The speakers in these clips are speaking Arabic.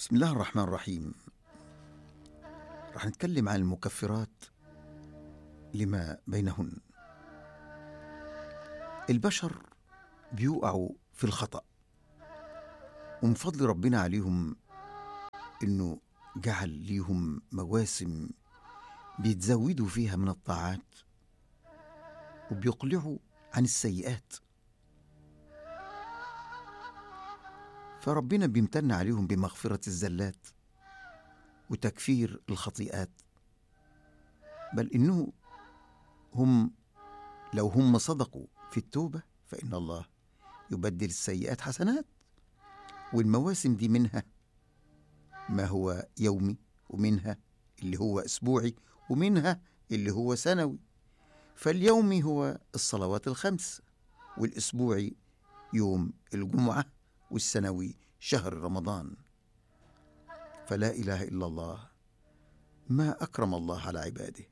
بسم الله الرحمن الرحيم. رح نتكلم عن المكفرات لما بينهن. البشر بيوقعوا في الخطأ، ومن فضل ربنا عليهم إنه جعل ليهم مواسم بيتزودوا فيها من الطاعات وبيقلعوا عن السيئات، فربنا بيمتن عليهم بمغفرة الزلات وتكفير الخطيئات، بل إنه لو هم صدقوا في التوبة فإن الله يبدل السيئات حسنات. والمواسم دي منها ما هو يومي، ومنها اللي هو أسبوعي، ومنها اللي هو سنوي. فاليومي هو الصلوات الخمس، والأسبوعي يوم الجمعة، والسنوي شهر رمضان. فلا إله إلا الله، ما أكرم الله على عباده.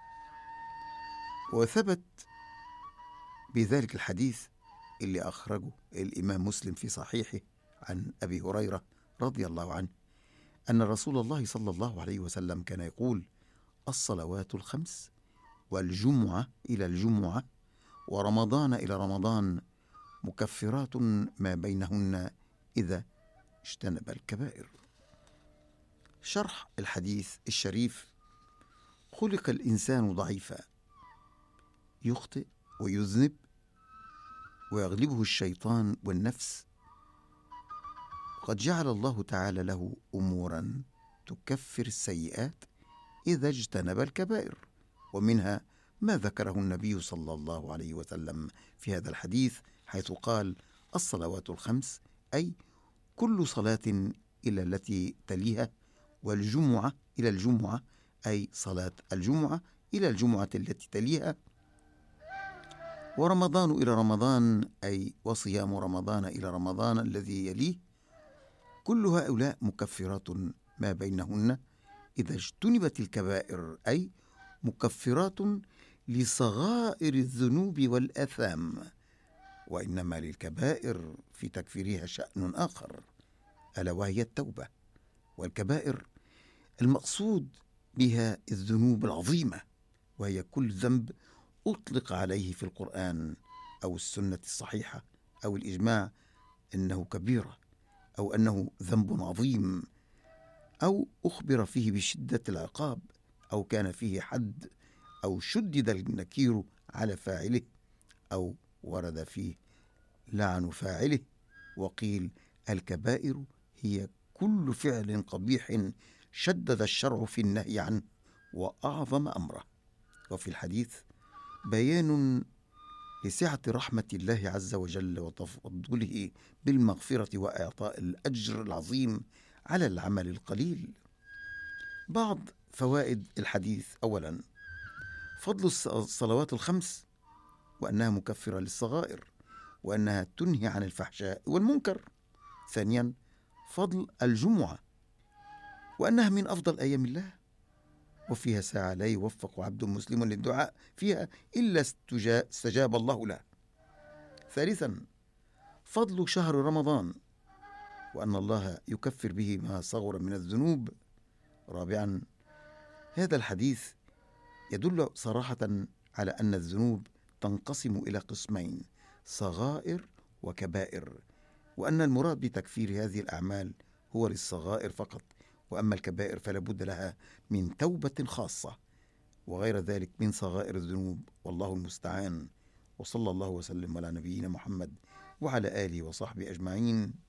وثبت بذلك الحديث اللي أخرجه الإمام مسلم في صحيحه عن أبي هريرة رضي الله عنه أن رسول الله صلى الله عليه وسلم كان يقول: الصلوات الخمس، والجمعة إلى الجمعة، ورمضان إلى رمضان، مكفرات ما بينهن إذا اجتنب الكبائر. شرح الحديث الشريف: خلق الإنسان ضعيفا، يخطئ ويذنب ويغلبه الشيطان والنفس، قد جعل الله تعالى له أمورا تكفر السيئات إذا اجتنب الكبائر، ومنها ما ذكره النبي صلى الله عليه وسلم في هذا الحديث، حيث قال: الصلوات الخمس، أي كل صلاة إلى التي تليها، والجمعة إلى الجمعة، أي صلاة الجمعة إلى الجمعة التي تليها، ورمضان إلى رمضان، أي وصيام رمضان إلى رمضان الذي يليه. كل هؤلاء مكفرات ما بينهن إذا اجتنبت الكبائر، أي مكفرات لصغائر الذنوب والآثام. وإنما للكبائر في تكفيرها شأن آخر، ألا وهي التوبة. والكبائر المقصود بها الذنوب العظيمة، وهي كل ذنب أطلق عليه في القرآن أو السنة الصحيحة أو الإجماع أنه كبيرة، أو أنه ذنب عظيم، أو أخبر فيه بشدة العقاب، أو كان فيه حد، أو شدد النكير على فاعله، أو ورد فيه لعن فاعله. وقيل: الكبائر هي كل فعل قبيح شدد الشرع في النهي عنه وأعظم أمره. وفي الحديث بيان لسعة رحمة الله عز وجل وتفضله بالمغفرة وإعطاء الأجر العظيم على العمل القليل. بعض فوائد الحديث: أولا، فضل الصلوات الخمس، وأنها مكفرة للصغائر، وأنها تنهي عن الفحشاء والمنكر. ثانيا، فضل الجمعة، وأنها من أفضل أيام الله، وفيها ساعة لا يوفق عبد مسلم للدعاء فيها إلا استجاب الله له. ثالثا، فضل شهر رمضان، وأن الله يكفر به ما صغر من الذنوب. رابعا، هذا الحديث يدل صراحة على أن الذنوب تنقسم إلى قسمين: صغائر وكبائر، وأن المراد بتكفير هذه الأعمال هو للصغائر فقط، وأما الكبائر فلا بد لها من توبة خاصة، وغير ذلك من صغائر الذنوب، والله المستعان. وصلى الله وسلم على نبينا محمد وعلى آله وصحبه أجمعين.